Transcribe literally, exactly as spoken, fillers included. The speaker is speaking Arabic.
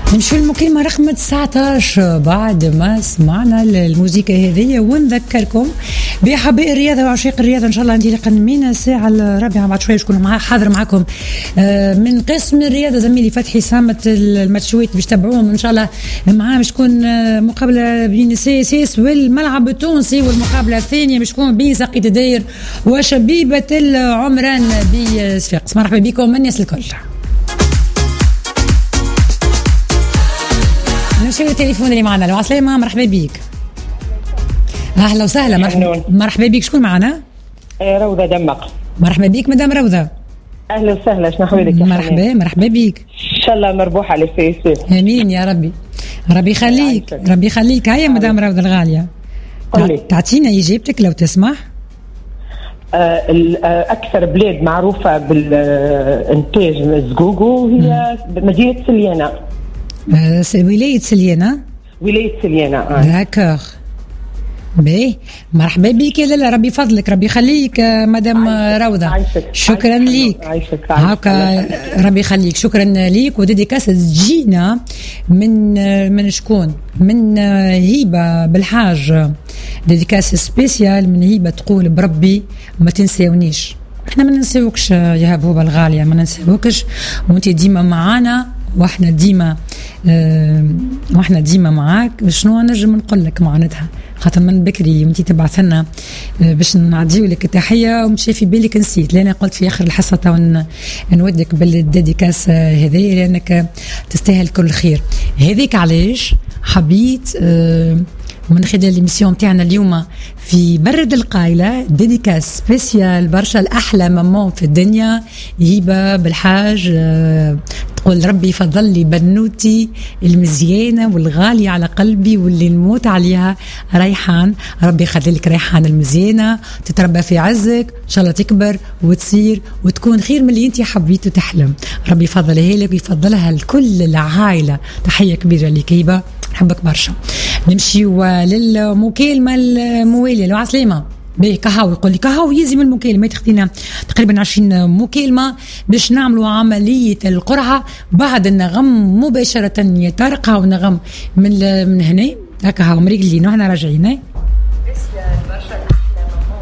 نمشي المكالمة رقم تسعة عشر بعد ما سمعنا الموسيقى هذه، ونذكركم بحباء الرياضة وعشاق الرياضة إن شاء الله نتلاقى من الساعة الرابعة بعد شوية شكون معاه حاضر معكم من قسم الرياضة زميلي فتحي سامت. الماتشويت باش تتابعوهم إن شاء الله معاه باش تكون مقابلة بين سي سيس والملعب التونسي، والمقابلة الثانية باش تكون بين ساقية الداير وشبيبة العمران بصفاقس. مرحبا بكم الناس الكل. نمشي التليفون اللي معنا. لو عسلامة مرحبا بيك. اهلا وسهلا. مرحبا مرحبا بيك. شكون معنا؟ روضة دمق. مرحبا بيك مدام روضة. اهلا وسهلا. شنو احوالك؟ مرحبا مرحبا بيك. ان شاء الله مربوحة على الفيسبوك. امين يا ربي. ربي يخليك ربي يخليك. هيا مدام روضة الغالية تعطينا اجابتك لو تسمح. آه اكثر بلاد معروفة بالانتاج الزقوقو هي مدينة سليانة. آه ولاية سليانة. ولاية سليانة. آه. داكوغ. باهي مرحبا بك. لا لا ربي يفضلك ربي يخليك مدام روضة. عايشك. شكرا عايشك. ليك. عايشك. هاكا ربي يخليك. شكرا ليك. وديديكاس تجينا من من شكون؟ من هيبة بالحاج. ديديكاس سبيسيال من هيبة تقول بربي ما تنساونيش. احنا ما ننساوكش يا هبوبة الغالية، ما ننساوكش وانت ديما معانا واحنا ديما اه واحنا ديما معاك. شنو نجم نقول لك معناتها خاطر من بكري وانتي تبعث لنا اه باش نعديو لك التحيه ومشي في بالك نسيت، لان قلت في اخر الحصه تو نودك بالديديكاس هذه لانك تستاهل كل خير. هذيك علاش حبيت اه من خلال الاميسيون تاعنا اليوم في برد القايله ديديكاس سبيسيال برشا الاحلى مامون في الدنيا هبه بالحاج. أه تقول ربي يفضل لي بنوتي المزيانه والغاليه على قلبي واللي نموت عليها ريحان. ربي يخلي لك ريحان المزيانه تتربى في عزك ان شاء الله تكبر وتصير وتكون خير من اللي انت حبيت وتحلم. ربي يفضلها لك ويفضلها لكل العائله. تحيه كبيره لك هبه نحبك برشا. نمشي للمكالمه المواليه. لو عسلامه باهي كهو يقول لي كهو يلزم المكالمات اختينا تقريبا عشرين مكالمه باش نعملوا عمليه القرعه بعد النغم مباشره. يترقها ونغم من من هنا هكا هاو مريقلين وحنا راجعين.